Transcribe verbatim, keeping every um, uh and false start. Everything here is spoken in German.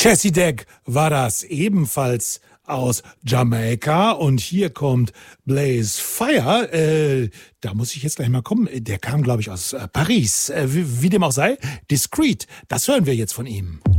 Chessideck war das, ebenfalls aus Jamaika. Und hier kommt Blaze Fire. Äh, da muss ich jetzt gleich mal kommen. Der kam, glaube ich, aus äh, Paris. Äh, wie, wie dem auch sei, Discreet. Das hören wir jetzt von ihm.